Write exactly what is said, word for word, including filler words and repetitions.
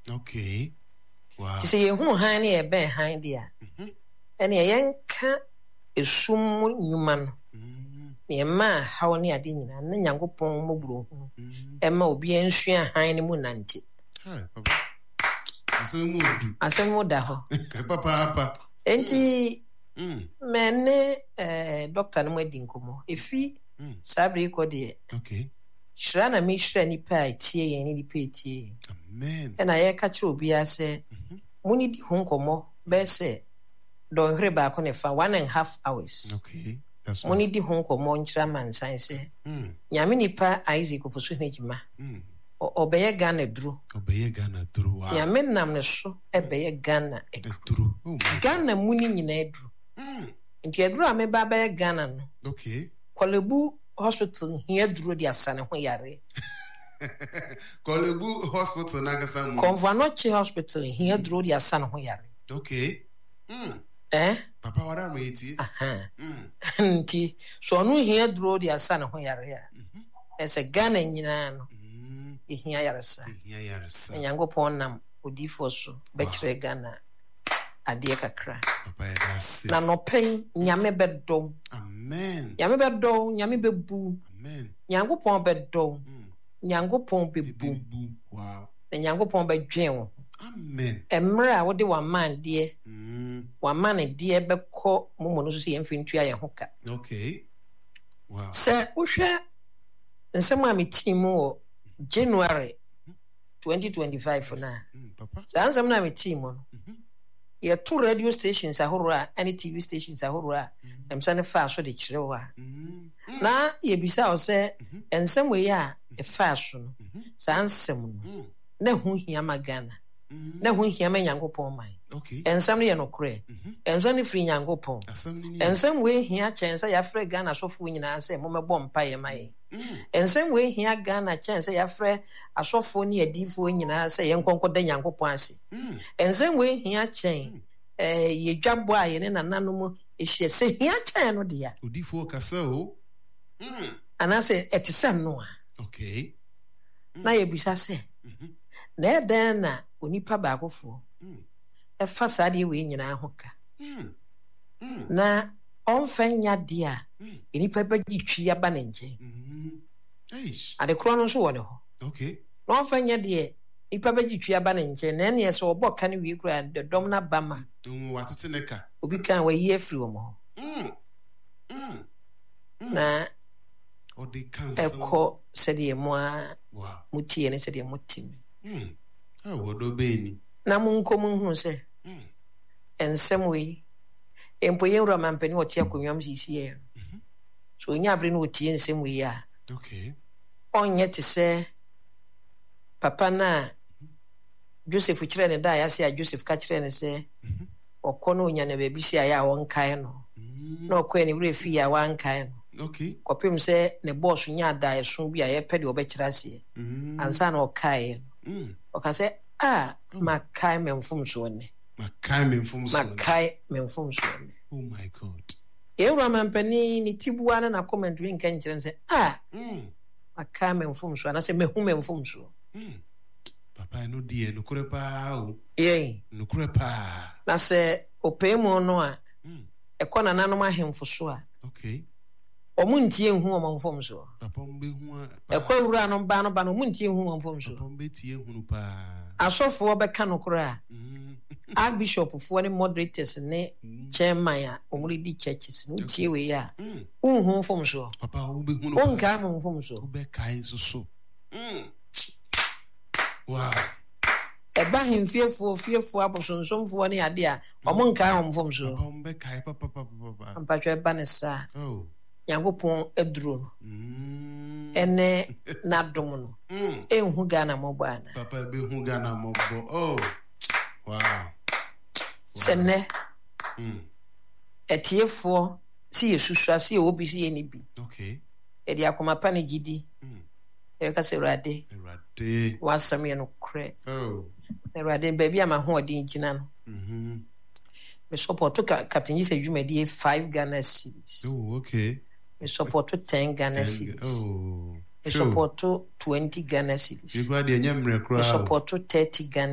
Okay. Wow. To say who honey a bear hind dear. And a young cat is some human. Near ma, how near dinner, and then young upon Mobro. Emma will be in sheer honeymoon auntie. I saw more. I saw more daho. Papa, papa. Enti mene eh doctor no wedding komo efi sabri ko de okay shira na mi shira ni pa tie yen ni pa tie amen e na ye ka kire obi ase muni di ho komo be se don hre ba ko ne fa one and a half hours okay that's right muni di ho komo nchira man san se nyame ni pa Isaac ko so hejima obeye Ghana duru obeye Ghana duru wa nyame nam ne so ebeye Ghana duru oh Ghana muni nyina eduru mm nti eduru ame ba ba Ghana no okay Kolebu hospital here duru di asane ho yare Kolebu hospital na gasa mu Konvanochi hospital here duru di asane ho yare okay mm eh papa wada no yeti aha mm nti so no here duru di asane ho yare ya ese Ghana nyina no ihia yaresa ihia yaresa nyango pon odifo so bekire Ghana ade kakra papa ya dasi na no pen nyame beddo amen nyame beddo nyame bebu amen nyango pon beddo nyango pon bebu wow na nyango pon bedwen amen emra wo de wa man de mm wa man de bekọ momo no so se yemfintu aye hoka okay wow se wo hwe nsema mi team wo January twenty twenty-five na papa sansam na me team no ye two radio stations ahorua and T V stations ahorua em sane fa so de kirewa na ye bisa o se ensem we ya e fa so no sansem no na hu hia magana na hu hia ma Nyankopon man okay ensem ye no kure ensem ne free Nyankopon ensem we hia chensa ya free Ghana so fu nyina se mo mebo mpa ye mai ensem we hia Ghana chensa ya free asofo ne adifo nyina se ye nkonko da Nyankopon ase ensem we hia chen eh ye dwabo a ye ne nananom ehie se hia chen no dia odifo kasa o mm anase etisem no a okay na ye bisa se na eden na onipa baakofo e fa sade we nyina ho ka na onfanya dia enipa bagi twi aba ne nje eish ade kro no so wone ho okay na onfanya dia enipa bagi twi aba ne nje na ne so obo ka ne wi kura de dom na bama um watete neka obi kan wa yi afri wo mo mm mm na odi cancel eko sede mo a wow mutie ne sede mutimi mm ah wodo be ni na munko munhu se mm ensem we empo yenra mampeni wote akonwam sisiye so onya abre no wotie ensem we ya okay onye te se papa na Joseph kire ne da ya se a Joseph ka kire ne se okono onya ne bebi si aya won kan no na okọ ne wure fi ya wan kan no okay kopim se ne boss nya da eso bi a ye pede obekira se ansa na okai mm okase ah makai memfum so ne makai memfum so makai memfum so ne oh my god Ewa mampani ni tibuwa na na comment wi nka nkyere nse ah mm makai memfum so na se mehu memfum so mm papa no die no kure pa o ye no kure pa na se opemu no a mm ekọ na nanom ahemfo so a okay omuntie hu omomfom so papa mbe hu ekọ wura no ba no ba no omuntie hu omomfom so papa mbe tie hu no pa asofo obeka no kura mm archbishop fo ne moderators ne chairman a omuri di churches no tie we ya mm unhu fom so papa mbe hu no onka momfom so ube kai so so mm wow eba hemfiefo fiefo abosonsomfo ne ade a omonka momfom so papa mbe kai papa papa ampatwa eba ne sa oh Nyankopon eduro no mm ene nadom no mm enhu Ghana mobo ana papa be hu Ghana mobo oh wow sene mm etiefo si yesusua si obi si eni bi okay e dia akoma pa ne gidi mm e ka se rade rade wasam ye no kre oh e rade baby ama ho odin gina no mhm me support to Captain Jise Jumedi five Ghana cedis oh okay me support to ten Ghana cedis oh me support to twenty Ghana cedis you go dey nyamre kra me support to thirty Ghana